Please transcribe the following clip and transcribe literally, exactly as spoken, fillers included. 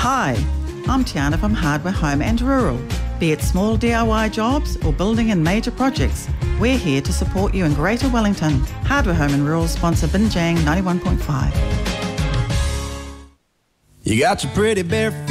Hi, I'm Tiana from Hardware Home and Rural. Be it small D I Y jobs or building and major projects, we're here to support you in Greater Wellington. Hardware Home and Rural sponsor Binjang ninety-one point five. You got your pretty bare feet.